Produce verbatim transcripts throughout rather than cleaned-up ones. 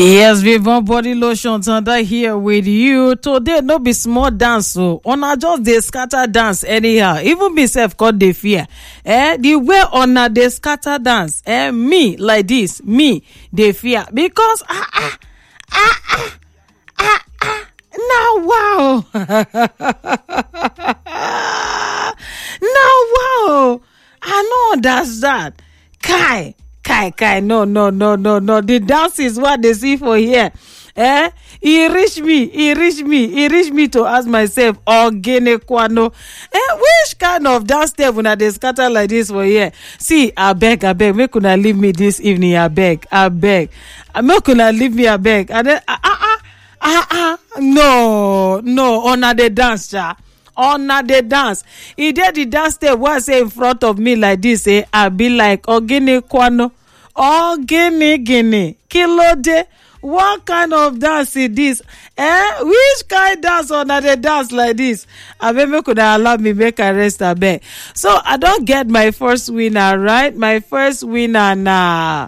Yes, Vivon Body Lotion Thunder here with you. Today, no be small dance, so on just they scatter dance anyhow. Even myself called the fear. Eh, the way on they scatter dance, eh, me like this, me they fear because ah ah ah ah ah ah. Now wow, now wow, I know that's that. Kai. Kai, Kai, no, no, no, no, no. The dance is what they see for here. Eh? He reached me, he reached me, he reached me to ask myself, Ogene Kwano. Eh? Which kind of dance step when they scatter like this for here? See, I beg, I beg, make una leave me this evening, I beg, I beg. Make una leave me, I beg. And then, ah, ah, ah, ah, no, no, honor the dance, cha. Honor the dance. He did the dance step was in front of me like this. Eh? I be like, Ogene Kwano. Ogene Gene. Kilo de. What kind of dance is this? Eh? Which kind of dance honor the dance like this? I maybe could allow me make a rest a bit. So I don't get my first winner, right? My first winner now.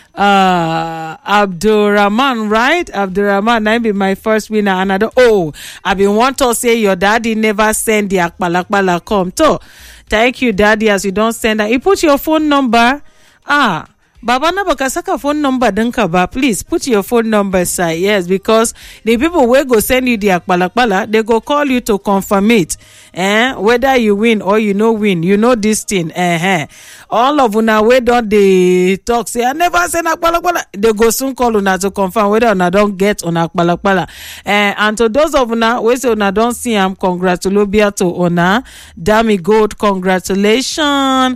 Uh, Abdurrahman, right? Abdurrahman, that be my first winner. And I don't, oh, I've been want to say your daddy never send the akpalakpala come. So, thank you, daddy, as you don't send that. You put your phone number. Ah, Baba na bakasaka phone number denkaba. Please put your phone number side. Yes, because the people will go send you the akpalakpala, they go call you to confirm it. Eh? Whether you win or you no win, you know this thing. Eh? All of una we don't they talk say I never send akpalakpala. They go soon call una to confirm whether una don't get on akpalakpala. Eh? And to those of una we say una don't see am, congratulobia to una. Dami Gold, congratulations.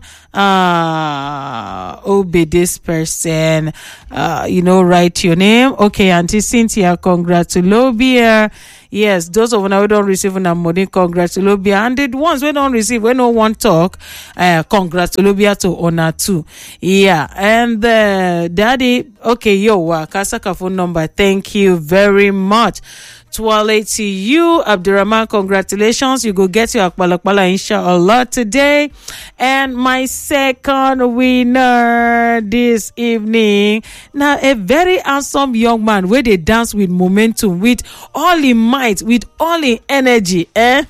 Uh, obey this person. Uh, you know, write your name. Okay, Auntie Cynthia, congratulobia. Yes, those of you who don't receive na money, congratulobia. And the ones who don't receive, when no one talk, uh, congratulobia to honor too. Yeah, and uh, daddy, okay, yo, wa kasaka phone number. Thank you very much. Twale to you, Abdurrahman, congratulations. You go get your akpalakpala inshallah today. And my second winner this evening, now a very handsome young man where they dance with momentum, with all in might, with all in energy. Eh?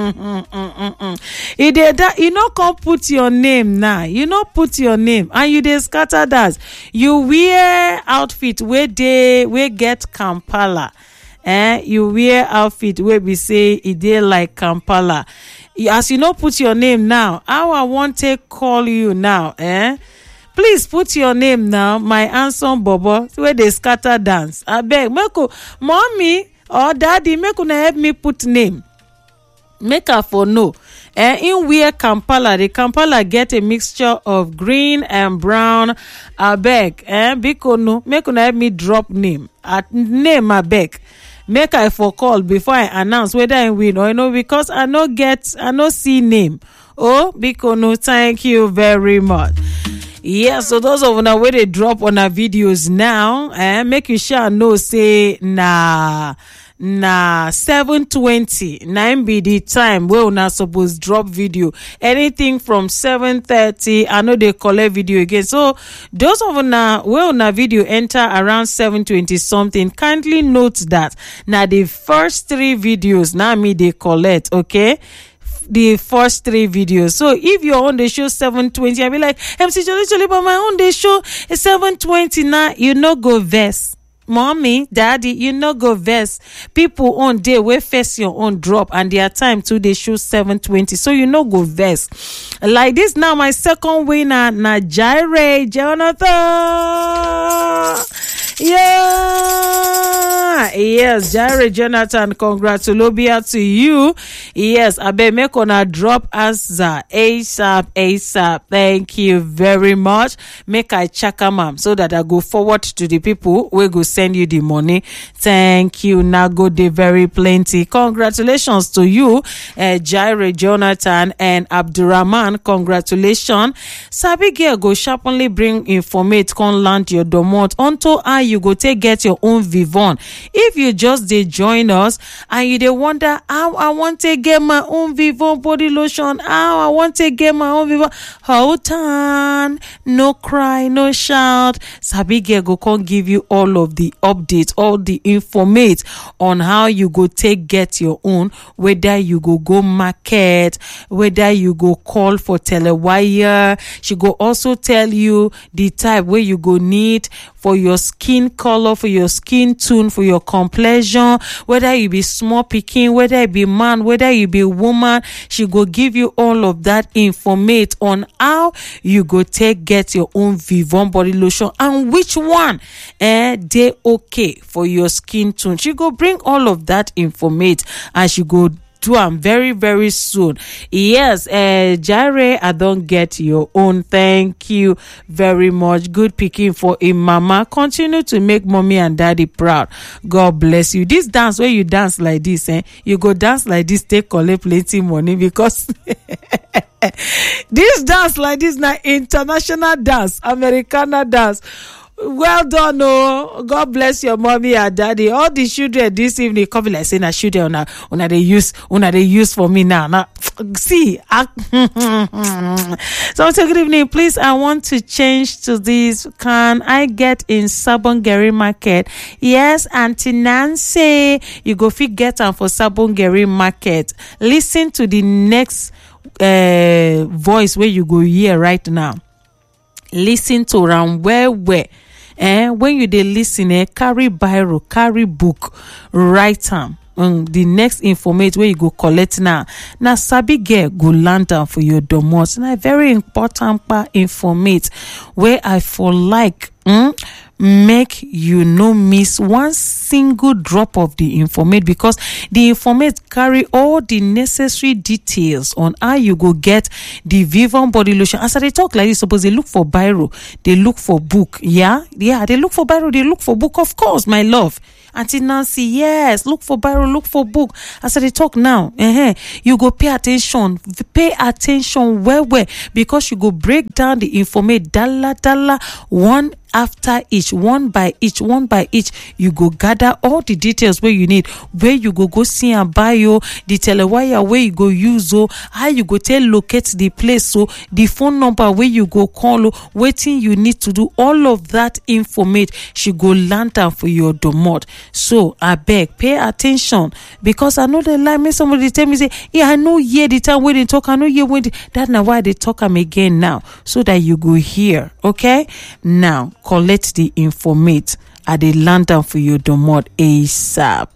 He did that, you know, come put your name now. You know, put your name and you dey scatter that. You wear outfit where they where get Kampala. Eh, you wear outfit where we say it dey like Kampala. As you know, put your name now. How I want to call you now, eh? Please put your name now. My handsome bobo, where they scatter dance. I beg, make mommy or daddy, make una help me put name. Make her for no. Eh, in wear Kampala, the Kampala get a mixture of green and brown. I beg, eh? Because no, make una help me drop name. At name I beg. Make I for call before I announce whether I win or no, because I no get, I no see name. Oh, because no, thank you very much. Yeah, so those of you where they drop on our videos now, eh, make you sure know say nah. Na seven twenty nine be the time where una suppose drop video. Anything from seven thirty, I know they collect video again. So those of una where una video enter around seven twenty something, kindly note that now the first three videos now me they collect, okay? The first three videos. So if your own they show seven twenty, I be like, M C Jolly Jolly, but my own they show seven twenty now, you know go verse. Mommy, daddy, you know go verse. People on day where face your own drop and their time too they show seven twenty. So you know go verse. Like this now, my second winner, Najire Jonathan. Yeah. Yes, Jaire Jonathan, congratulobia to you. Yes, I be make on a drop answer ASAP, ASAP. Thank you very much. Make I check them so that I go forward to the people we go send you the money. Thank you. Now go de very plenty. Congratulations to you, uh, Jaire Jonathan and Abdurrahman. Congratulations. Sabi girl go sharply bring informate con land your domot onto how you go take get your own Vivon. If if you just dey join us and you dey wonder how I want to get my own Vivon body lotion, how I want to get my own Vivon, hold on, no cry, no shout. Sabi girl go come give you all of the updates, all the informate on how you go take get your own, whether you go go market, whether you go call for telewire. She go also tell you the type where you go need for your skin color, for your skin tone, for your complexion, whether you be small pikin, whether you be man, whether you be woman. She go give you all of that informate on how you go take get your own Vivon body lotion and which one eh they okay for your skin tone. She go bring all of that informate and she go do am very very soon. Yes, uh Jare, I don't get your own. Thank you very much. Good picking for a mama. Continue to make mommy and daddy proud. God bless you. This dance where you dance like this, eh? You go dance like this, take collect plenty money because this dance like this na international dance, Americana dance. Well done, oh. God bless your mommy and daddy. All the children this evening come like saying, "Na children, una, una they use, una they use for me now." Now, see, I, so good evening. Please, I want to change to this. Can I get in Sabongeri Market? Yes, Auntie Nancy, you go fit get them for Sabongeri Market. Listen to the next uh, voice where you go hear right now. Listen to them where where. Eh, when you dey listen, eh, carry biro, carry book, write them. Um, the next informate where you go collect now. Now, sabi girl go land down for your domos. Now, very important part informate where I for like mm, make you no miss one single drop of the informate, because the informate carry all the necessary details on how you go get the Vivon body lotion. As I talk like this, suppose they look for biro, they look for book. Yeah, yeah, they look for biro, they look for book. Of course, my love. Auntie Nancy, yes, look for biro, look for book. As I talk now, uh-huh, you go pay attention, pay attention well, well, because you go break down the informate, dalla, dalla, one after each, one by each, one by each. You go gather all the details where you need, where you go go see and buy you, the telewire where you go use, oh, how you go tell locate the place, so the phone number where you go call, oh, waiting you need to do all of that informate. She go lantern for your domot. So I beg, pay attention, because I know the lie. Me somebody tell me say, yeah, I know hear the time when they talk, I know hear when they, that's now why they talk am again now, so that you go hear. Okay, now collect the informate at the lantern for your domot ASAP.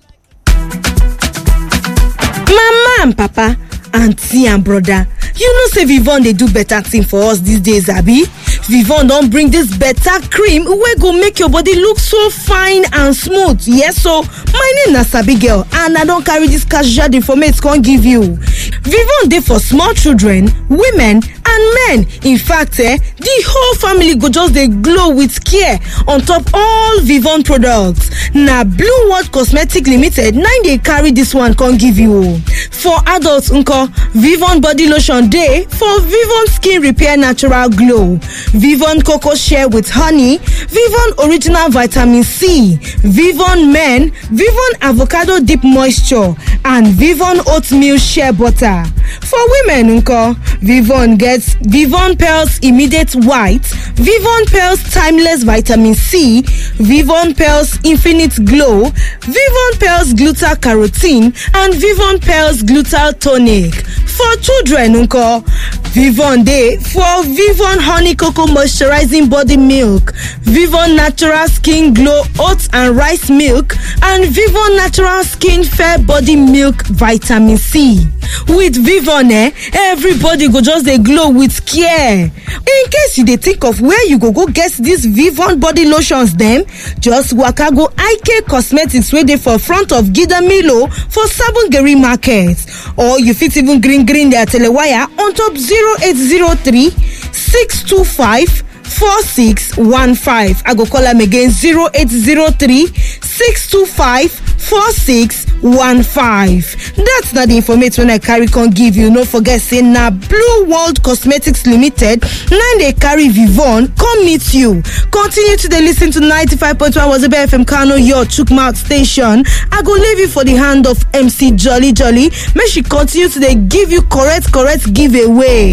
Mama and papa, auntie and brother, you know say Vivon they do better thing for us these days, Abi. Vivon don't bring this better cream wey go make your body look so fine and smooth. Yes, so my name na Sabi girl and I don't carry this casual informate can't give you. Vivon dey for small children, women and men. In fact, eh, the whole family go just dey glow with care on top all Vivon products. Na Blue World Cosmetic Limited nine dey carry this one can't give you. For adults, unko Vivon body lotion day for Vivon skin repair natural glow, Vivon cocoa shea with honey, Vivon original vitamin C, Vivon men, Vivon avocado deep moisture, and Vivon oatmeal shea butter. For women, unko Vivon gets Vivon Pearls Immediate White, Vivon Pearls Timeless Vitamin C, Vivon Pearls Infinite Glow, Vivon Pearls Gluta Carotene, and Vivon Pearls Gluta Tonic. For children, unko Vivon day for Vivon Honey Cocoa Moisturizing Body Milk, Vivon Natural Skin Glow Oats and Rice Milk, and Vivon Natural Skin Fair Body Milk Vitamin C. With Vivon, eh, everybody go just dey glow with care. In case you dey think of where you go go get these Vivon body lotions, them just waka go I K Cosmetics wey dey for front of Gida Milo for Sabongeri Market, or you fit even green green their telewire on top zero eight zero three six two five four six one five. I go call them again zero eight zero three six two five four six one five. That's not the information when I carry con give you. No forget say na Blue World Cosmetics Limited now they carry Vivon come meet you. Continue to dey listen to ninety-five point one was a F M Kano, your Chukmark station. I go leave you for the hand of M C Jolly Jolly. May she continue to dey give you correct correct giveaway.